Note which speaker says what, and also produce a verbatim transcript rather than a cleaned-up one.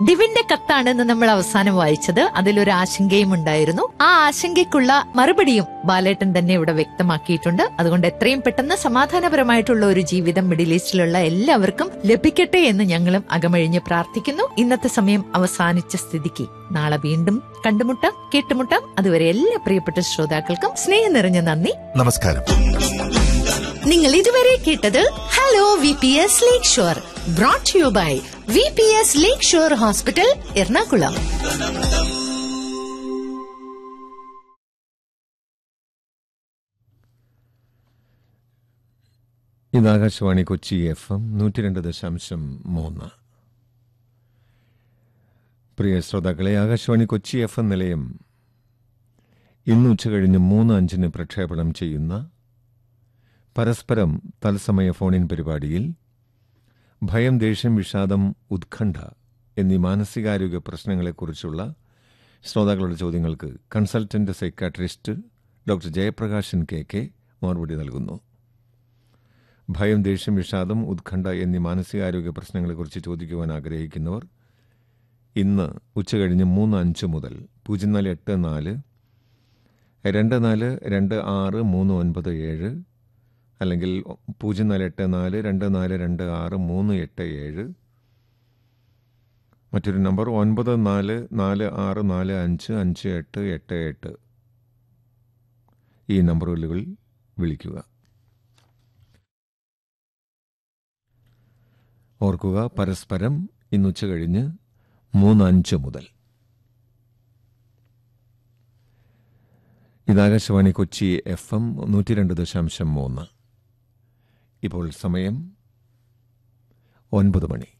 Speaker 1: ഡിവിന്റെ കത്താണെന്ന് നമ്മൾ അവസാനം വായിച്ചത്. അതിലൊരു ആശങ്കയും ഉണ്ടായിരുന്നു. ആ ആശങ്കയ്ക്കുള്ള മറുപടിയും ബാലേട്ടൻ തന്നെ ഇവിടെ വ്യക്തമാക്കിയിട്ടുണ്ട്. അതുകൊണ്ട് എത്രയും പെട്ടെന്ന് സമാധാനപരമായിട്ടുള്ള ഒരു ജീവിതം മിഡിൽ ഈസ്റ്റിലുള്ള എല്ലാവർക്കും ലഭിക്കട്ടെ എന്ന് ഞങ്ങളും അകമഴിഞ്ഞ് പ്രാർത്ഥിക്കുന്നു. ഇന്നത്തെ സമയം അവസാനിച്ച സ്ഥിതിക്ക് നാളെ വീണ്ടും കണ്ടുമുട്ടാം, കേട്ടുമുട്ടാം. അതുവരെ എല്ലാ പ്രിയപ്പെട്ട ശ്രോതാക്കൾക്കും സ്നേഹം നിറഞ്ഞ നന്ദി,
Speaker 2: നമസ്കാരം.
Speaker 1: നിങ്ങൾ ഇതുവരെ കേട്ടത് hello V P S lake shore, brought you by V P S lake shore hospital, Ernakulam.
Speaker 3: ഇത് ആകാശവാണി കൊച്ചി എഫ് എം നൂറ്റി രണ്ട് ദശാംശം മൂന്ന്. പ്രിയ ശ്രോതാക്കളെ, ആകാശവാണി കൊച്ചി എഫ് എം നിലയം ഇന്ന് ഉച്ചകഴിഞ്ഞ് മൂന്ന് അഞ്ചിന് പ്രക്ഷേപണം ചെയ്യുന്ന പരസ്പരം തത്സമയ ഫോണിൻ പരിപാടിയിൽ ഭയം, ദേഷ്യം, വിഷാദം, ഉത്കണ്ഠ എന്നീ മാനസികാരോഗ്യ പ്രശ്നങ്ങളെക്കുറിച്ചുള്ള ശ്രോതാക്കളുടെ ചോദ്യങ്ങൾക്ക് consultant psychiatrist doctor Jayaprakashan K K മറുപടി നൽകുന്നു. ഭയം, ദേഷ്യം, വിഷാദം, ഉത്കണ്ഠ എന്നീ മാനസികാരോഗ്യ പ്രശ്നങ്ങളെക്കുറിച്ച് ചോദിക്കുവാൻ ആഗ്രഹിക്കുന്നവർ ഇന്ന് ഉച്ചകഴിഞ്ഞ് മൂന്ന് അഞ്ച് മുതൽ പൂജ്യം നാല് എട്ട് നാല് രണ്ട് നാല് രണ്ട് ആറ് മൂന്ന് ഒൻപത് ഏഴ് അല്ലെങ്കിൽ പൂജ്യം നാല് എട്ട് നാല് രണ്ട് നാല് രണ്ട് ആറ് മൂന്ന് എട്ട് ഏഴ്, മറ്റൊരു നമ്പർ ഒൻപത് നാല് നാല് ആറ് നാല് അഞ്ച് അഞ്ച് എട്ട് എട്ട് എട്ട്, ഈ നമ്പറുകളിൽ വിളിക്കുക. ഓർക്കുക, പരസ്പരം ഇന്നുച്ച കഴിഞ്ഞ് മൂന്ന് അഞ്ച് മുതൽ. ഇത് ആകാശവാണി കൊച്ചി എഫ് എം നൂറ്റി രണ്ട് ദശാംശം മൂന്ന്. ഇപ്പോൾ സമയം ഒൻപത് മണി.